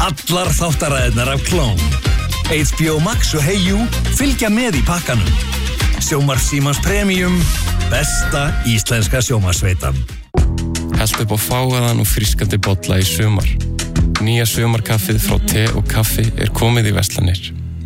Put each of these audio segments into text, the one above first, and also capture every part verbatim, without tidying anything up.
Allar þáttaræðirnar af Klón. H B O Max og Hey You fylgja með í pakkanum. Sjónvarp Símans Premium, besta íslenska sjónvarpsveitan. Held upp á fágaðan og frískandi bolla í sumar. Nýja sumarkaffið frá te og kaffi er komið í verslanir.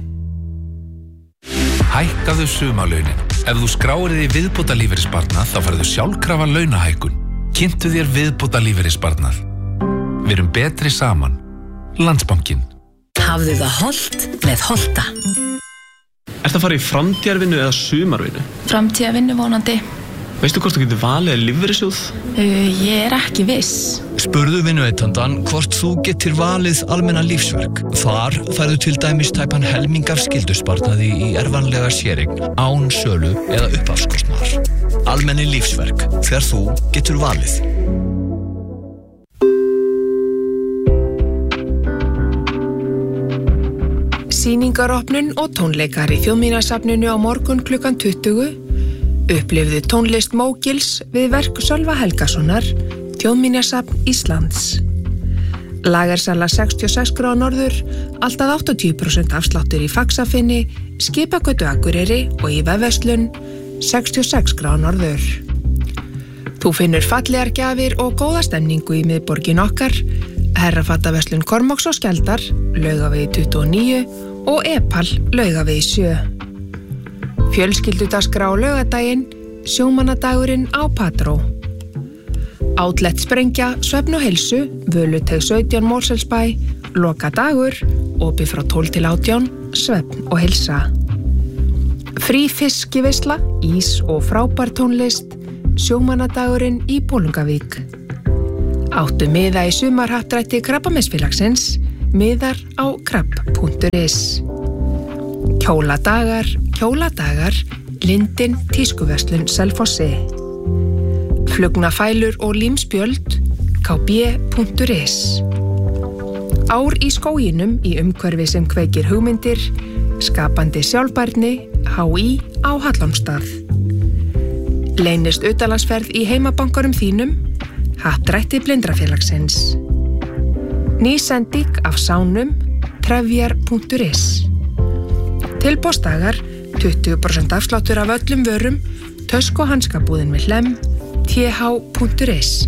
Hækkaðu sumarlaunin. Ef þú skráir þig í viðbótarlífeyrissparnað þá færðu sjálfkrafa launahækkun. Kynntu þér viðbótarlífeyrissparnað. Við erum betri saman. Landsbankinn. Hafðu það hollt með Holta. Ertu að fara í framtíðarvinnu eða sumarvinnu? Framtíðarvinnu vonandi. Veistu hvort þú getur valið lífeyrissjóð? Uh, ég er ekki viss. Spurðu vinnuveitandann hvort þú getur valið almenna lífsverk. Þar færðu til dæmis tæpan helming af skyldusparnaði í erfanlega séreign, án sölu eða upphafskostnaðar. Almenni lífsverk, þegar þú getur valið. Sýningaropnun og tónleikar í Þjóðminjasafninu á morgun klukkan tuttugu. Upplifðu tónlist Mógils við verk Sölva Helgasonar, Þjóðminjasafn Íslands. Lagersala sextíu og sex gráðu norður, alltaf áttatíu prósent afsláttur í Faxafinni, Skipagötu Akureyri og í vefverslun sextíu og sex gráðu norður. Þú finnur fallegar gjafir og góða stemningu í miðborgin okkar, Herrafattaverslun Kormáks og Skjaldar, Laugavegi tuttugu og níu og Epal, Laugavegi sjö. Fjölskyldudagskrá á laugardaginn, sjómannadagurinn á Patró. Outlet Sprengja, Svefn og heilsu, Völuteg sautján Mosfellsbæ, lokadagur, opið frá tólf til átján, Svefn og heilsa. Frí fiskiveisla, ís og frábær tónlist, sjómannadagurinn í Bolungavík. Áttu miða í sumarhappdrætti Krabbameinsfélagsins, miðar á krabb punktur is. Kjóladagar, kjóladagar, Lindin tískuverslun Selfossi. Flugnafælur og límspjöld, k b punktur is. Ár í skóginum í umhverfi sem kveikir hugmyndir, skapandi sjálfbærni, H I á Hallormsstað. Leynist utanlandsferð í heimabankarum þínum, happdrætti Blindrafélagsins. Ný sending af sánum, trefjar punktur is. Tilboðsdagar, tuttugu prósent afsláttur af öllum vörum, tösk- og hanskabúðin með Hlemm, t h punktur is.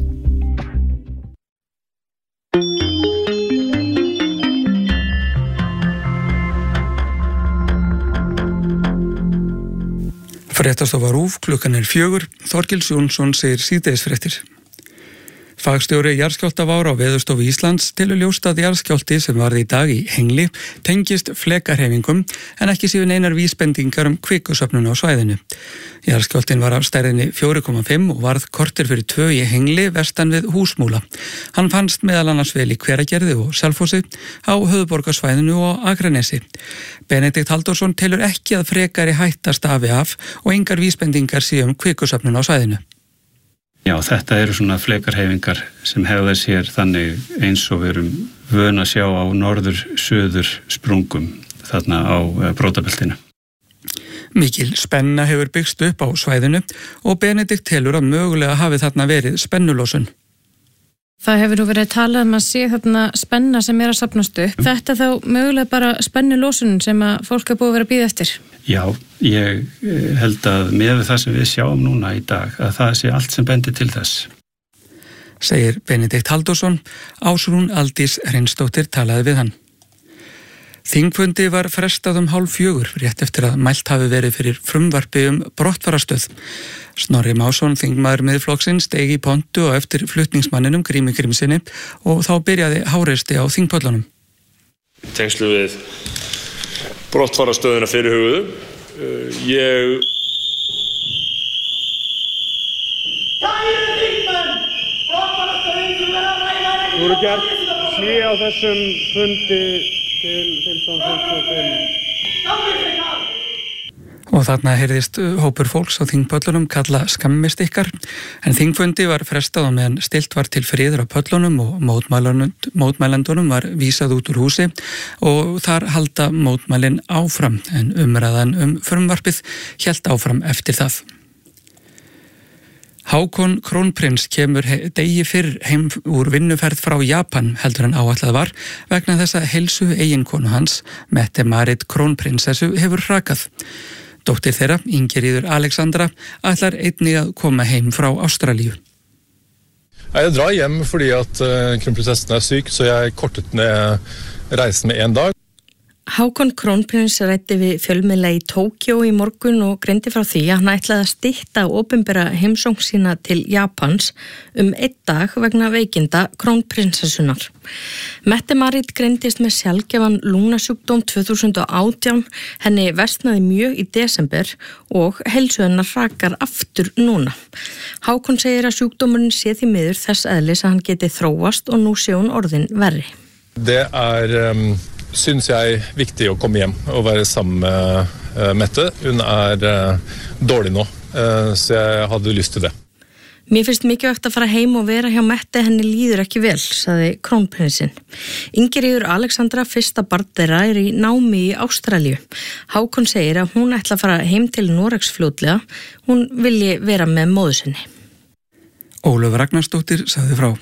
Fréttastofa RÚV, klukkan er fjögur, Þorkels Jónsson segir síðdegisfréttir. Fagstjóri jarðskjálftavára á Veðurstofu Íslands telur ljóst að jarðskjálfti sem varð í dag í Hengli tengist flekarhreyfingum en ekki séu neinar vísbendingar um kvikusöfnun á svæðinu. Jarðskjálftin var af stærðinni fjögur komma fimm og varð korter fyrir tvö í Hengli vestan við Húsmúla. Hann fannst meðal annars vel í Hveragerði og Selfossi, á höfuðborgarsvæðinu og Akranesi. Benedikt Halldórsson telur ekki að frekari hætta stafi af og engar vísbendingar séu um kvikusöfnun á svæðinu. Já, þetta eru svona flekarhreyfingar sem hegða sér þannig eins og við erum vön að sjá á norður-suður sprungum þarna á brotabeltinu. Mikil spenna hefur byggst upp á svæðinu og Benedikt telur að mögulega hafi þarna verið spennulosun. Það hefur nú verið að tala um að sé þarna spenna sem er að safnast upp. Þetta þá mögulega bara spennulosun sem að fólk er búið að vera að bíða eftir? Já, ég held að með það sem við sjáum núna í dag að það sé allt sem bendir til þess. Segir Benedikt Halldórsson, Ásrún Aldís Hreinsdóttir talaði við hann. Þingfundi var frestað um hálf fjögur, rétt eftir að mælt hafi verið fyrir frumvarpi um brottfarastöð. Snorri Másson, þingmaður Miðflokksins, steig í pontu og eftir flutningsmanninum Grími Grímssyni og þá byrjaði háreysti á þingpöllunum. Tengslu við brottfarastöðuna fyrir hugðu. Ég... Kæru þingmenn! Brottfarastöðin sem er að ræða ekki... Þú eru gert hlé á þessum fundi til fimmtán fimmtíu og fimm. Og þarna heyrðist hópur fólks á þingpöllunum kalla skammist ykkar, en þingfundi var frestað og meðan stilt var til friður á pöllunum og mótmælendunum var vísað út úr húsi og þar halda mótmælin áfram, en umræðan um frumvarpið hélt áfram eftir það. Hákon Krónprins kemur degi fyrr heim úr vinnuferð frá Japan heldur en áætlað var vegna þess að heilsu eiginkonu hans, Mette-Marit Krónprinsessu, hefur hrakað. Dóttir þeirra, Ingeríður Alexandra, ætlar einnig að koma heim frá Ástralíu. Jeg drar hjem fordi at uh, kronprinsessen er syk, så jeg kortet ned reisen med en dag. Hákon Krónprins ræddi við fjölmiðla í Tókjó í morgun og greindi frá því að hann ætlaði að stytta opinbera heimsókn sína til Japans um einn dag vegna veikinda krónprinsessunar. Mette-Marit greindist með sjaldgæfan lungnasjúkdóm tvö þúsund og átján, henni versnaði mjög í desember og heilsu hennar hrakar aftur núna. Hákon segir að sjúkdómurinn sé því miður þess eðlis að hann geti þróast og nú sé hún orðin verri. Det er... Um... synes jeg viktig å komme hjem og være sammen med uh, Mette. Hun er uh, dårlig nå, uh, så jeg hadde lyst til det. Mér finnst mikilvægt að fara heim og vera hjá Mette, henni líður ekki vel, sagði krónprinsinn. Ingeríður Alexandra, fyrsta barn þeirra, er í námi í Ástralíu. Hákon segir að hún ætla að fara heim til Noregs fljótlega, hún vilji vera með móður sinni. Ólöf Ragnarsdóttir sagði frá.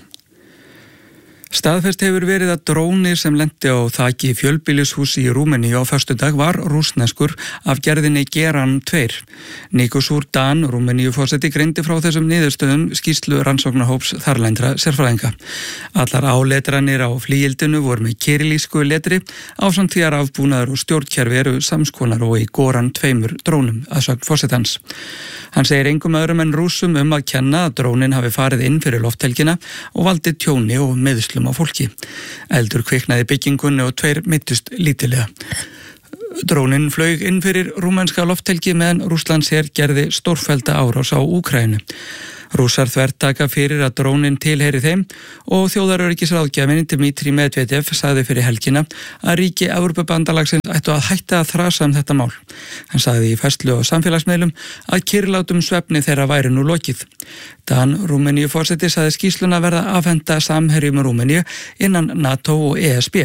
Staðfest hefur verið að dróni sem lenti á þaki fjölbýlishúsi í Rúmeníu á föstudag var rússneskur af gerðinni Geran tveir. Nikosúr Dan, Rúmeníuforseti, greindi frá þessum niðurstöðum skýrslu rannsóknarhóps þarlendra sérfræðinga. Allar áletranir á flygildinu voru með kirilísku letri ásamt því að rafbúnaður og stjórnkerfi eru samskonar og í Goran tveimur drónum, að sögn forsetans. Hann segir engum öðrum en Rússum um að kenna að drónin hafi farið inn fyrir lofthelgina og valdi tjóni og meðslum á fólki. Eldur kviknaði byggingunni og tveir meiddust lítillega. Drónin flaug inn fyrir rúmenska lofthelgi meðan Rússlandsher gerði stórfellda árás á Úkraínu. Rússar þvertaka fyrir að drónin tilheyri þeim og þjóðaröryggisráðgjafinn Dmitri Medvedev sagði fyrir helgina að ríki Evrópubandalagsins ættu að hætta að þrasa um þetta mál. Hann sagði í færslu á samfélagsmiðlum að kyrrlátum svefni þeirra væri nú lokið. Dan, Rúmeníuforseti, sagði skýrsluna verða afhenda samherjum Rúmeníu innan NATO og E S B.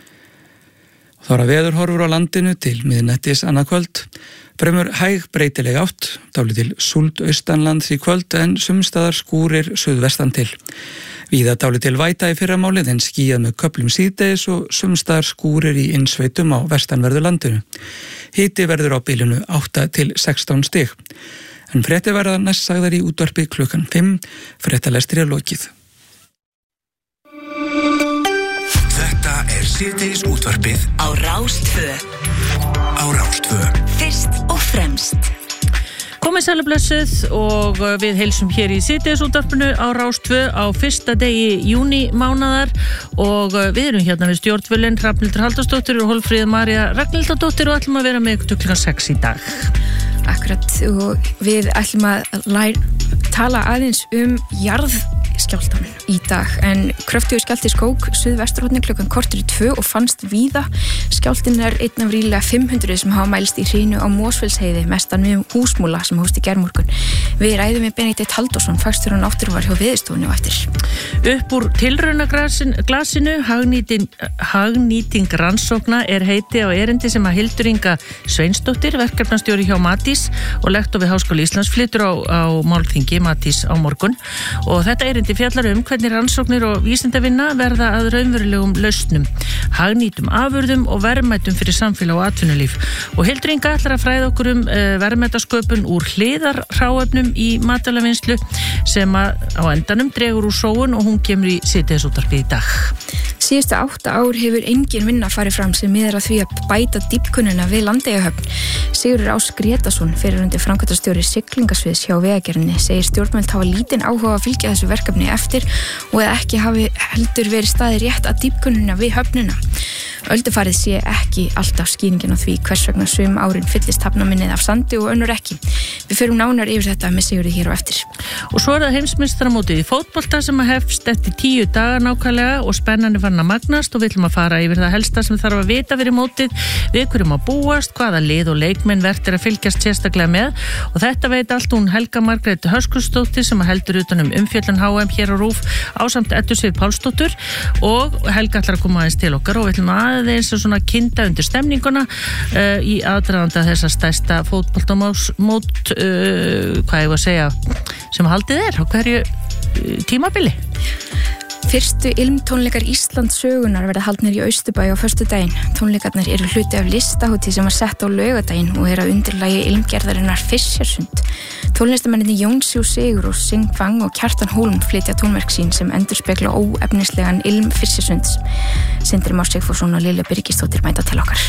Þá er að veðurhorfur á landinu til miðnættis annað kvöld. Fremur hæg breytileg átt, dálítil súld austanlands í kvöld en sumstaðar skúrir suðvestan til. Víða dálítil væta í fyrramálið en skýjað með köflum síðdegis og sumstaðar skúrir í innsveitum á vestanverðu landinu. Hiti verður á bilinu átta til sextán stig. En fréttir verða næst sagðar í útvarpi klukkan fimm, fréttalestri er lokið. Þetta er síðdegis útvarpið á Rás tvö. Á Rás tvö. Fyrst og fremst. Komið sælublessuð og við heilsum hér í síðdegisútvarpinu á Rás tvö á fyrsta degi júní mánaðar og við erum hérna við stjórnvölinn Hrafnhildur Halldórsdóttir og Hólmfríður María Ragnhildardóttir og ætlum að vera með ykkur klukkan sex í dag. Akkurat, og við ætlum að lær, tala aðeins um jarðskjálftan í dag, en kröftugur skjálfti skók suðvesturhorni klukkan kortur í tvö og fannst víða. Skjálftin er einn af ríflega fimm hundruð sem hafa mælst í hrinu á Mosfellsheiði, mestan við Húsmúla sem hófst í gærmorgun. Við ræðum með Benedikt Halldórsson, fagstjóri og náttúruvar hjá Veðurstofunni á eftir. Upp úr tilraunaglasinu, hagnýting, hagnýting rannsókna er heiti á erindi sem að Hildur Inga Sveinsdóttir, verkefnastjóri hjá Matís og lektor við Háskóla Íslands, flytur á, á málþingi Matís á morgun. Og þetta erindi fjallar um hvernig rannsóknir og vísindavinna verða að raunverulegum lausnum, hagnýtum afurðum og verðmætum fyrir samfélag og atvinnulíf. Og Hildur Inga ætlar að fræða okkur um uh, verðmætasköpun úr hliðarhráefnum í matvælavinnslu sem að á endanum dregur úr sóun og hún kemur í síðdegisútvarpið í dag. Síðustu átta ár hefur engin vinna farið fram sem miðar að því að bæta dýpkunina við Landeyjahöfn. Sigurður Ás Grétason, fyrrverandi framkvæmdastjóri siglingasviðs hjá Vegagerðinni, segir stjórnvöld hafa lítinn áhuga að fylgja þessu verkefni eftir og að ekki hafi heldur verið staðið rétt að dýpkunina við höfnina. Öldufarið sé ekki alltaf skýringin á því hvers vegna sum árin fyllist hafnaminnið af sandi og önnur ekki. Við förum nánar yfir þetta með Sigurði hér á eftir. Og svo er það heimsmeistaramótið í fótbolta sem að hefst eftir tíu daga nákvæmlega og spennan er farin að magnast og við ætlum að fara yfir það helsta sem þarf að vita fyrir mótið, við hverjum að búast, hvaða lið og leikmenn vert er að fylgjast sérstaklega með og þetta veit allt hún Helga Margrét Höskuldsdóttir sem að heldur utan um umfjöllun H M hér á RÚV ásamt Eddu Sif Pálsdóttur og Helga ætlar að koma aðeins til okkar og við ætlum að aðeins og svona kynda undir stemninguna uh, í aðdraganda þessa stærsta fótboltamót uh, hvað ég var að segja sem haldið er á hverju uh, tímabili. Fyrstu ilmtónleikar Íslands sögunar verða haldnir í Austurbæ á föstudaginn. Tónleikarnir eru hluti af listahátíð sem var sett á laugardaginn og er að undirlagi ilmgerðarinnar Fischarsund. Tónlistamennirnir Jónsjú Sigur og Sing Fang og Kjartan Hólm flytja tónverk sín sem endurspegla óefnislegan ilm Fischersunds. Sindri Már Sigfússon og Lilja Birgisdóttir mæta til okkar.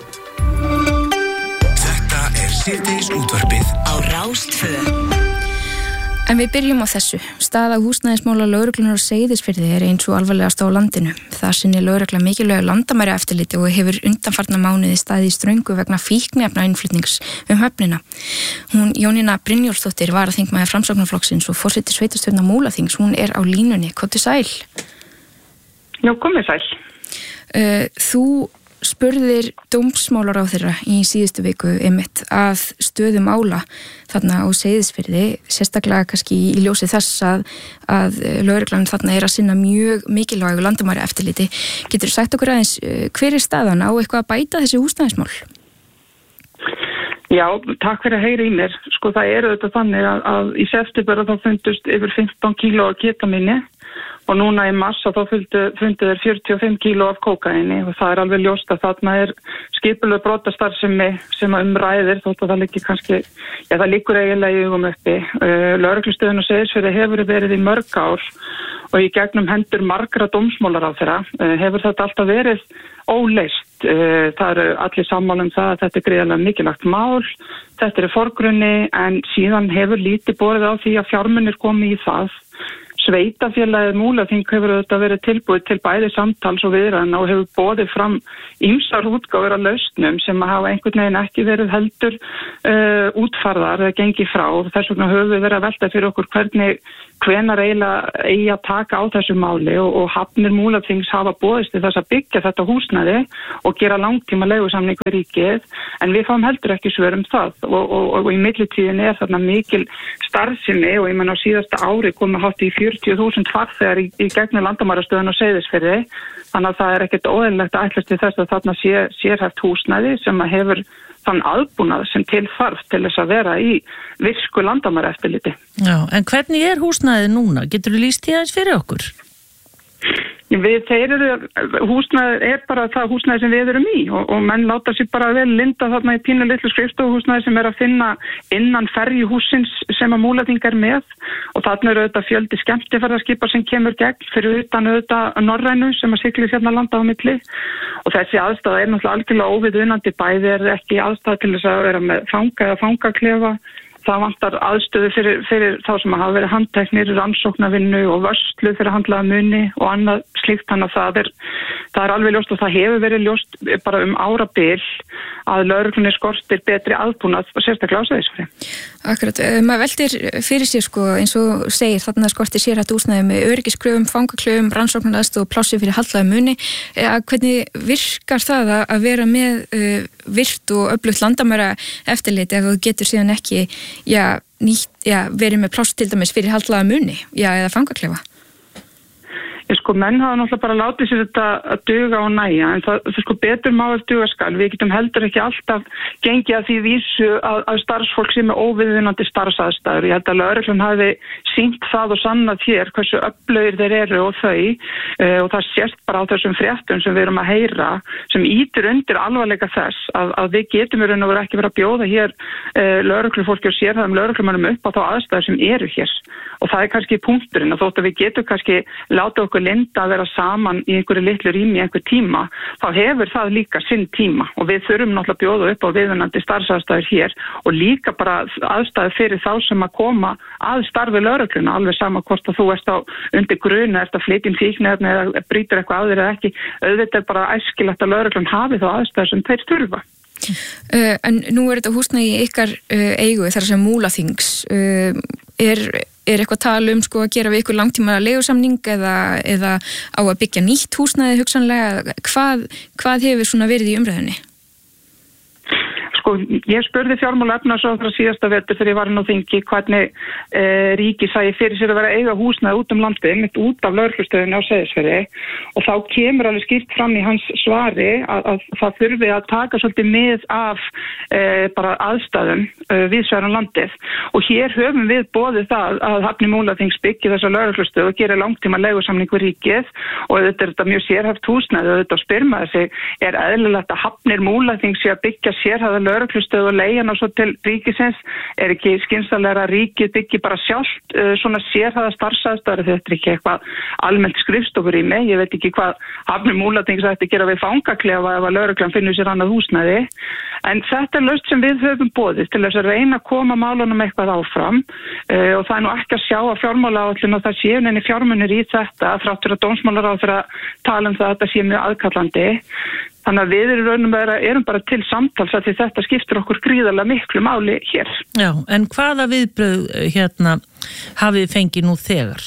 Þetta er síðdegis útvarpið á Rás tvö. En við byrjum á þessu. Staða húsnæðismála lögreglunar á Seyðisfirði er eins og alvarlegast á landinu. Það sinni lögregla mikilvægu landamæri eftirliti og hefur undanfarna mánuði staðið í ströngu vegna fíkniefna innflutnings um höfnina. Hún Jónína Brynjólfsdóttir varaþingmaður Framsóknarflokksins og forseti sveitarstjórnar Múlaþings. Hún er á línunni. Komdu sæl. Já, komið sæl. Uh, þú spurðir dómsmálaráðherra í síðustu viku einmitt að stöðu mála þarna á Seyðisfirði, sérstaklega kannski í ljósi þess að, að lögreglan þarna er að sinna mjög mikilvægu landamæri eftirliti. Getur þú sagt okkur aðeins hver er staðan á eitthvað að bæta þessi húsnæðismál? Já, takk fyrir að heyra í mér. Sko það eru þetta þannig að, að í september þá fundust yfir fimmtán kíló af ketaminni og núna í mars þá fundu, fundu þeir fjörutíu og fimm kíló af kókaini og það er alveg ljóst að þarna er skipuleg brotastarfsemi sem að umræðir þótt að það liggur kannski, já það liggur eiginlega í hugum uppi. Uh, Lögreglustöðin á Seyðisfirði hefur verið í mörg ár og í gegnum hendur margra dómsmálaráðherra uh, hefur þetta alltaf verið óleyst. Uh, það eru allir sammála um það að þetta er gríðarlega mikilvægt mál, þetta er í forgrunni en síðan hefur lítið borið á því að fjármunir komi í það. Sveitafélagið Múlaþing hefur auðvitað verið tilbúið til bæði samtals og viðræðna og hefur boðið fram ýmsar útgáfur af lausnum sem hafa einhvern veginn ekki verið heldur uh, útfarðar eða gengið frá. Þess vegna höfum við verið að velta fyrir okkur hvernig hvenar eiginlega eigi að taka á þessu máli og, og hafnir Múlaþings hafa boðist til þess að byggja þetta húsnæði og gera langtíma leigusamning við ríkið en við fáum heldur ekki svör um það og, og, og í millitíðinni er þarna mikil starfsemi og ég menn á síðasta ári komið hátt í fjörutíu þúsund farþegar í, í gegnum landamærastöðun á Seyðisfirði þannig að það er ekkert óeðlilegt að ætlast til þess að þarna sé sérhæft húsnæði sem að hefur þann aðbúnað sem til þarf til þess að vera í virku landamæraeftirliti. Já, en hvernig er húsnæðið núna? Getur þú lýst því aðeins fyrir okkur? Við þeir eru, húsnæði er bara það húsnæði sem við erum í og, og menn láta sér bara vel linda þarna í pínu litlu skrifstofuhúsnæði sem er að finna innan ferjuhússins sem að Múlaþing er með og þarna eru auðvitað fjöldi skemmtiferðarskipa sem kemur gegn fyrir utan auðvitað Norrænu sem að siglir hérna landa á milli og þessi aðstæða er náttúrulega algjörlega óviðunandi bæði er ekki aðstæða til þess að vera með fanga eða fangaklefa. Það vantar aðstöðu fyrir, fyrir þá sem hafa verið handteknir, rannsóknarvinnu og vörslu fyrir handlaða muni og annað slíkt þannig að það er, það er alveg ljóst og það hefur verið ljóst bara um árabil að lögreglunni skortir betri aðbúnað og sérstaklega á Seyðisfirði. Akkurat, maður veltir fyrir sér sko eins og segir þarna skortir sérhætt húsnæði með öryggisklöfum, fangaklöfum, rannsóknaraðstöðu og plássi fyrir handlaða muni. Hvernig virkar það að vera með uh, virt og öflugt landamæra eftirlit ef þú getur síðan ekki já, nýtt, já, verið með pláss til dæmis fyrir handlaða muni já, eða fangaklefa? Ég sko, menn hafa náttúrulega bara látið sér þetta að duga og næja, en það, það sko betur má að duga skal. Við getum heldur ekki alltaf gengið að því vísu að, að starfsfólk sem er óviðunandi starfsaðstæður. Ég held að lögreglan hafi sýnt það og sannað hér hversu öflugir þeir eru og þau uh, og það sést bara á þessum fréttum sem við erum að heyra sem ýtir undir alvarleika þess að, að við getum verið nú ekki verið að bjóða hér uh, lögreglufólki og sérhæfum lögreglumannum upp á þá aðstæður sem eru hér og það er kannski punkturinn og þótt að við getum kannski láta okkur linda að vera saman í einhverju litlu rými í einhver tíma, þá hefur það líka sinn tíma og við þurfum náttúrulega að bjóða upp á viðunandi starfsaðstæður hér og líka bara aðstæður fyrir þá sem að koma að starfi lögregluna, alveg sama hvort að þú ert á undir gruna, ert að flytja inn fíkniefni eða brýtur eitthvað á þér eða ekki, auðvitað er bara æskilegt að lögreglan hafi þá aðstæður sem þeir þurfa. Uh, en nú er þetta húsnæði í ykkar uh, eigu þar sem Múlaþings uh, er, er eitthvað tala um sko að gera við ykkur langtíma leigusamning eða, eða á að byggja nýtt húsnæði hugsanlega, hvað, hvað hefur svona verið í umræðinni? sko, ég spurði fjármála efnahagsráðherra síðasta vetur þegar ég var inn á þingi hvernig uh, ríki sæi fyrir sér að vera að eiga húsnæði út um landið, mitt út af lögreglustöðinni á Seyðisfirði og þá kemur alveg skýrt fram í hans svari að, að það þurfi að taka svolítið mið af uh, bara aðstæðum uh, viðsvegar landið og hér höfum við boðið það að Hafni Múlaþings byggi þessa lögreglustöð og gerir langtíma leigusamning við ríkið og þetta er þetta mjög sérhæft húsnæði og þetta spyr maður sig, er eðlilegt að Hafnir Múlaþings sé að byggja sérhæfða lögreglustöð og leigjana svo til ríkisins, er ekki skynsamlegra að ríkið byggi bara sjálft uh, svona sérhæfða starfsaðstæður, þetta er ekki eitthvað almennt skrifstofur í mig, ég veit ekki hvað Hafnir Múlaþings ætti að gera við fangaklefa ef að lögreglan finnur sér annað húsnæði, en þetta er lausn sem við höfum boðið til þess að reyna að koma málunum eitthvað áfram uh, og það er nú ekki að sjá að fjármálaáætlun og það séu neini fjármunir í þetta þráttur að dómsmálaráðherra tala um það að þetta sé mjög aðkallandi. Þannig að við erum, erum bara til samtals að því þetta skiptir okkur gríðarlega miklu máli hér. Já, en hvaða viðbröð hérna hafið fengið nú þegar?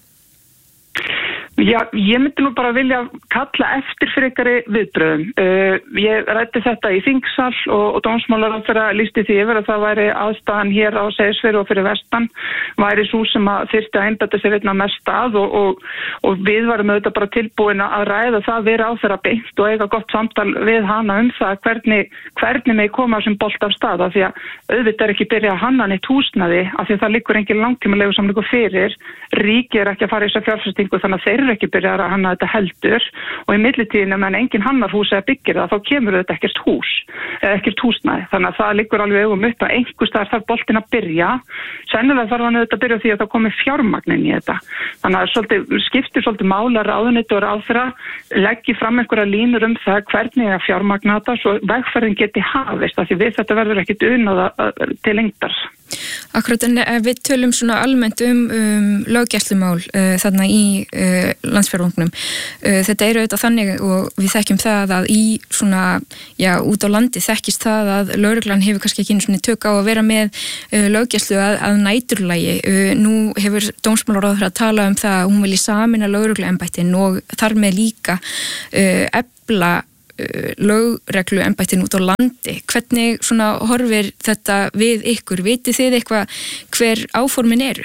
Já, ég myndi nú bara vilja kalla eftir frekari viðbröðum. Uh, ég ræddi þetta í þingsal og, og dómsmálaráðherra lýsti því yfir að það væri aðstæðan hér á Seyðisfirði og fyrir vestan væri sú sem að þyrfti að einbeita sér einna mest að og, og, og við varum auðvitað bara tilbúin að ræða það við ráðherra beint og eiga gott samtal við hana um það hvernig, hvernig með koma sem bolt af stað af því að auðvitað er ekki byrja að hanna neitt húsnæði af því að það liggur engin langtímalegu samningu fyrir, ríki er ekki að fara í þessa fjárfestingu þannig að þeir eru ekki byrjar að hanna þetta heldur og í millitíðinu meðan enginn hannar hús eða byggir það þá kemur þetta ekkert hús eða ekkert húsnæði þannig að það liggur alveg um upp að einhvers staðar þarf boltinn að byrja sennilega þarf hann auðvitað að byrja því að það komi fjármagn inn í þetta þannig að svolítið, skiptir svolítið mála ráðuneyti og ráðherra leggi fram einhverja línur um það hvernig að fjármagna þetta svo vegferðin geti hafist af því við þetta verður ekkert unnað til lengdar. Akkurat en við tölum svona almennt um, um löggæslumál uh, þarna í uh, landsfjárðungnum. Uh, þetta eru auðvitað þannig og við þekkjum það að í svona, já, út á landi þekkist það að lögreglan hefur kannski ekki einu svona tök á að vera með uh, löggæslu að, að næturlægi. Uh, nú hefur dómsmálaráðherra að tala um það að hún vilji sameina lögregluembættin og þar með líka uh, efla lögreglu embættin út á landi. Hvernig svona horfir þetta við ykkur? Vitið þið eitthvað hver áformin eru?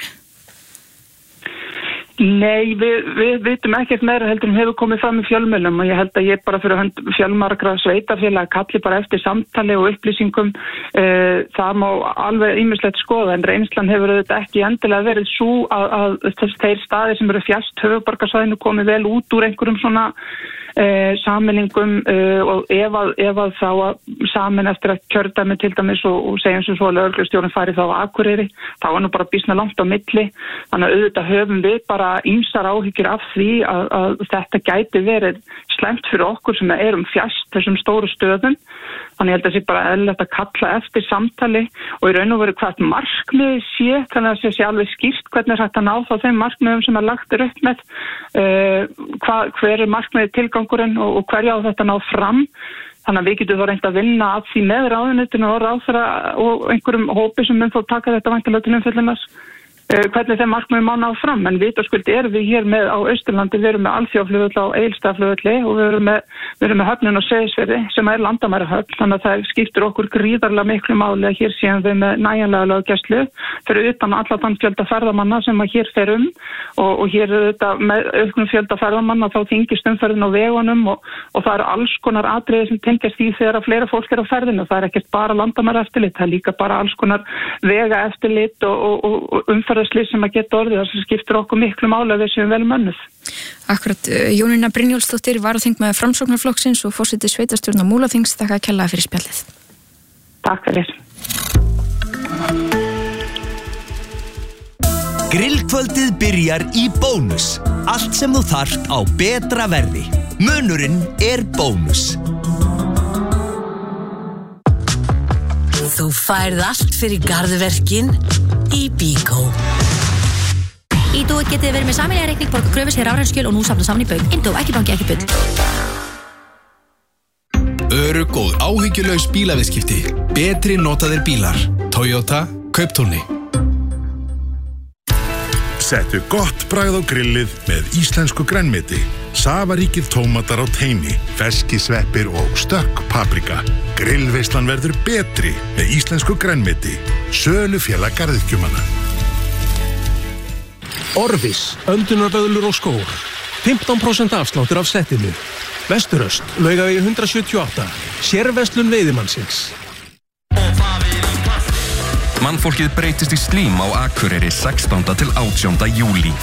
Nei, við, við vitum ekkert meira heldur en hefur komið fram í fjölmiðlum og ég held að ég bara fyrir hönd fjölmargra sveitafélag kalli bara eftir samtali og upplýsingum. Það má alveg ýmislegt skoða en reynslan hefur auðvitað ekki endilega verið svo að, að þeir staðir sem eru fjast höfuðborgarsvæðinu komið vel út úr einhverjum svona Uh, sammeningum uh, og ef að, ef að þá að samin eftir að kjördæmi til dæmis og, og segjum sem svo að lögreglustjórinn fari þá á Akureyri, þá er nú bara býsna langt á milli, þannig að auðvitað höfum við bara ýmsar áhyggjur af því að, að þetta gæti verið slæmt fyrir okkur sem erum fjast þessum stóru stöðum, þannig ég held að það sé bara eðlilegt að kalla eftir samtali og í raun og veru hvert markmið sé, þannig að það sé alveg skýrt hvernig er hægt að ná þá þeim markmiðum sem er lagt er upp með, uh, hva, hver er markmiðið tilgang og, og hverja á þetta ná fram þannig að við getum þá reynt að vinna að því með ráðuneytinu og ráðherra og einhverjum hópi sem mun þá taka þetta væntanlega til umfjöllunar uh, hvernig þeim markmiðum má ná fram en vitaskuld erum við hér með á Austurlandi, við erum með Alþjóðaflugvöll á Egilsstaðaflugvelli og við erum með, við erum með höfnin á Seyðisfirði sem er landamærahöfn þannig að það skiptir okkur gríðarlega miklu máli að hér séum við með nægjanlega löggæslu fyrir utan alla þann fjölda ferðamanna sem að hér fer um og, og hér er þetta með auknum fjölda ferðamanna þá þyngist umferðin á vegunum og, og það eru alls konar atriði sem tengjast í þegar að fleira fólk er á ferðinu það er ekkert bara landamæraeftirlit, það er líka bara alls konar vegaeftirlit og, og, og umferðarslys sem að geta orðið þess að skiptir okkur miklu máli að við séum vel mönnuð. Akkurat, Jónína Brynjólfsdóttir varaþingmaður Framsóknarflokksins og forseti sveitarstjórnar Múlaþings, þakka kærlega fyrir spjallið. Takk fyrir. Grillkvöldið byrjar í Bónus. Allt sem þú þarft á betra verði. Munurinn er Bónus. Þú færð allt fyrir garðverkin í Bíkó. Í Dói getið þið verið með sameiginlega reikning, borga kröfur sér rafræn og nú safna saman í bauk. Indó, ekki banki, ekki bull. Örugg og áhyggjulaus bílaviðskipti. Betri notaðir bílar. Toyota, Kauptúni. Settu gott bragð á grillið með íslensku grænmeti. Safaríkir tómatar á teini, ferski sveppir og stökk paprika. Grillveislan verður betri með íslensku grænmeti. Sölufélag garðyrkjumanna. Orvis, öndunarböðlur og skór. fimmtán prósent afsláttur af settinu. Vesturöst, Laugavegi hundrað sjötíu og átta. Sérverslun veiðimannsins. Mannfólkið breytist í slím á Akureyri sextánda til átjánda júlí.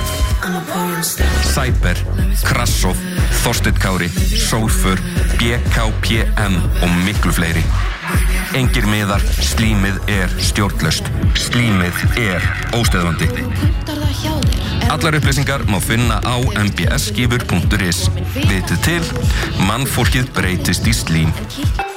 Cyber, Krassov, Þorsteinn Kári, Sólfur, B K P M og miklu fleiri. Engir miðar, slímið er stjórnlaust. Slímið er óstöðvandi. Allar upplýsingar má finna á m b s skifur punktur is. Vitið til, mannfólkið breytist í slím.